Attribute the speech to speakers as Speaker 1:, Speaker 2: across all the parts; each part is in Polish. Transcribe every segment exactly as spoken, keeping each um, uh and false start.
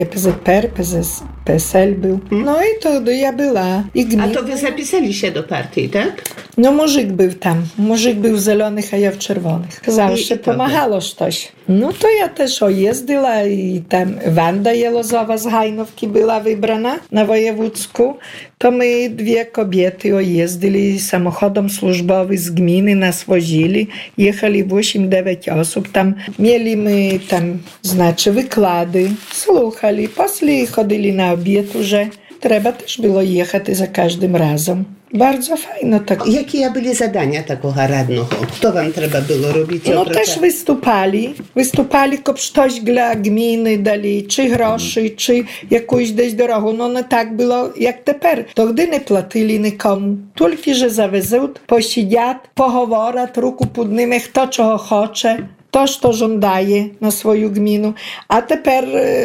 Speaker 1: P Z P R, P S L był. No i to ja była. I gmin...
Speaker 2: A to wy zapisali się do partii, tak?
Speaker 1: No muzyk był tam. Muzyk był w zielonych, a ja w czerwonych. Zawsze pomagało coś. No to ja też ojeździła i tam Wanda Jelozowa z Hajnówki była wybrana na wojewódzku. To my dwie kobiety ojeździli samochodem służbowym z gminy, nas wozili. Jechali osiem dziewięć osób. Tam mieli my tam, znaczy, wykłady, słuchali. Poslije chodzili na obiad уже. Trzeba też było jechać za każdym razem. Bardzo fajno tak.
Speaker 2: Jakie były zadania takiego radnego? Co wam trzeba było robić?
Speaker 1: No też wystupali. Wystupali, kop coś dla gminy dali, czy groszy, czy jakąś dać drogę. No nie tak było jak teraz. To gdy nie płacili nikomu. Tylko, że zawezą, posiedziać, pohovorać, ruku podnimy, kto czego chce. To, co żądaje na swoją gminę. A teraz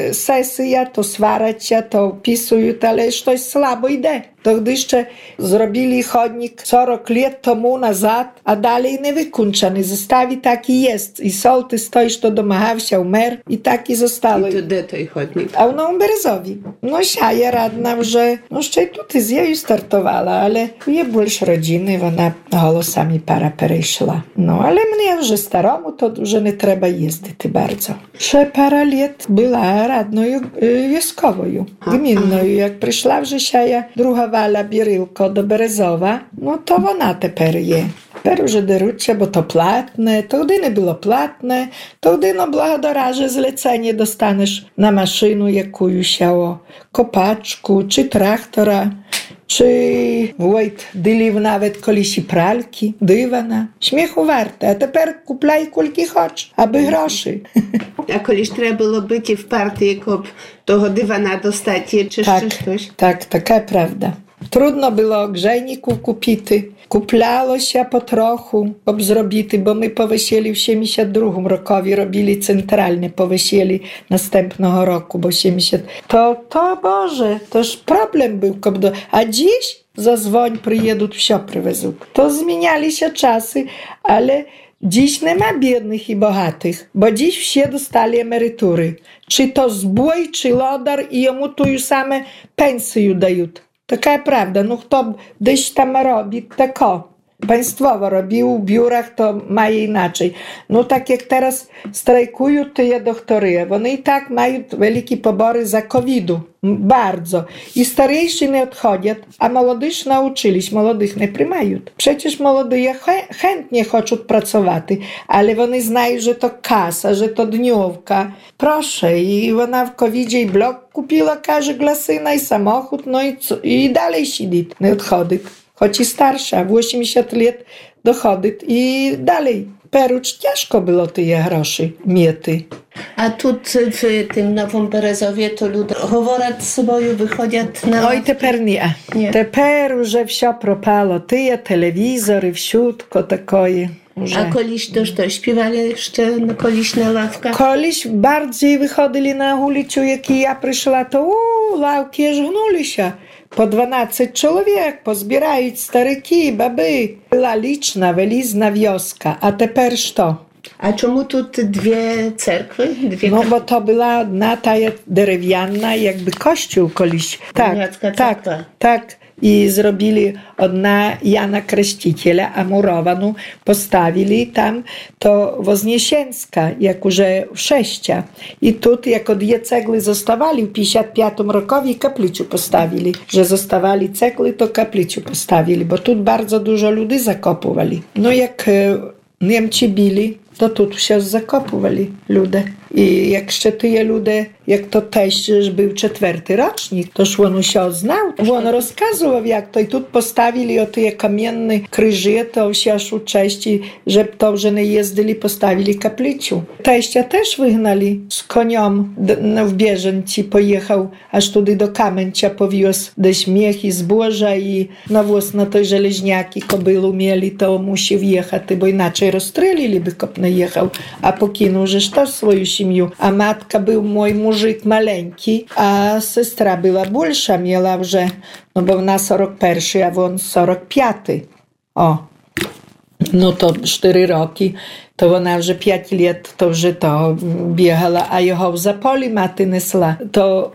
Speaker 1: sesja, to swaracia, to opisują, ale coś słabo idzie. To gdy jeszcze zrobili chodnik czterdzieści lat temu nazad, a dalej nie wykończony. Zostawi taki jest. I sołtys to, co domagał się mer i taki zostało.
Speaker 2: I to gdzie to chodnik?
Speaker 1: A w Nowym Berezowie. No ja radna, że no jeszcze tutaj z jej startowała, ale je больше rodziny, ona głosami para przeszła. No ale mnie już staromu to że nie trzeba jeździć bardzo. Że parę lat była radną wioskową, gminną. Jak przyszła w Rzeszaja druga Wala Birylko do Berezowa, no to ona teraz je. Teraz już derucie, bo to płatne, to gdy nie było płatne, to gdy no благодаря zlecenie dostaniesz na maszynę jakąś o kopaczku, czy traktora, czy wojt dyliw nawet kolisi pralki, dywana. Śmiechu warte, a teraz kuplaj kulki chodź, aby groszy.
Speaker 2: A koliś trzeba było być w partii, jako tego dywana dostać, czy
Speaker 1: tak,
Speaker 2: coś?
Speaker 1: Tak, taka prawda. Trudno było grzejników kupić. Kuplało się po trochu, obzrobity, bo my po wesieli w siedemdziesiątym drugim rokowi robili centralnie po wesieli następnego roku, bo siedemdziesiąt... To, to Boże, toż problem był. A dziś zadzwoń, przyjedą, wsio przywezą. To zmieniali się czasy, ale dziś nie ma biednych i bogatych, bo dziś wszyscy dostali emerytury. Czy to zbój, czy lodar i jemu tu już same pensje dają. Taka prawda, no kto gdzieś tam robi, tako. Państwowo robił, w biurach to ma inaczej. No tak jak teraz strajkują te doktory, one i tak mają wielkie pobory za covidu. Bardzo. I starejsi nie odchodzą, a młodych nauczyliś, młodych nie przyjmają. Przecież młodzi chętnie chcą pracować, ale one znają, że to kasa, że to dniówka. Proszę, i ona w covidzie i blok kupiła, każe glasyna i samochód, no i, co? I dalej siedzi, nie odchodzi. Choć i starsza, w osiemdziesiąt lat dochodzi i dalej. Perucz ciężko było te groszy miety.
Speaker 2: A tu w tym Nowym Berezowie to ludzie говорять z sobą, wychodzą na...
Speaker 1: Oj, teraz nie. nie. Teraz już wsio propalo. Ty telewizory, wsiutko takoje.
Speaker 2: A koliś też to śpiewali jeszcze koliś na ławkach?
Speaker 1: Koliś bardziej wychodzili na ulicę, jak ja przyszła, to u, ławki żgnuli się. Po dwanaście człowiek, pozbierając staryki, baby. Była liczna, welizna wioska, a teraz to.
Speaker 2: A czemu tu dwie cerkwy? Dwie
Speaker 1: no bo to była jedna ta drewniana, jakby kościół koliś. Tak, tak, tak. I zrobili одна Jana Chrzciciela, a murowaną postawili tam to Wozniesienska, jak już sześcia. I tu jako dwie cegły zostawali w pięćdziesiątym piątym rokowi kaplicę postawili. Że zostawali cegły, to kaplicę postawili, bo tu bardzo dużo ludzi zakopowali. No jak Niemcy bili, to tu się zakopowali ludzie. I jak jeszcze tyje ludzie, jak to teść był czwarty rocznik, to on się znał. On rozkazywał jak to i tu postawili o tyje kamienne krzyże, to się cześci, że to, że nie jeździli, postawili kaplicę. Teścia też wygnali z koniom w Bieżęci, pojechał aż tudy do Kamęcia, powiózł gdzieś miech i zboża i na włos na tej żeleźniaki kobylu mieli, to musi wjechać, bo inaczej rozstrzeliliby, kop nie jechał, a pokinął, że też swoją siemię. A matka był mój mużyk maleńki, a sestra była bolsza, miała już, no bo na czterdzieści pierwszy, a on czterdzieści piąty. O, no to cztery roki. то вона вже п'ять лет то вже то бігала, а його в заполі мати несла, то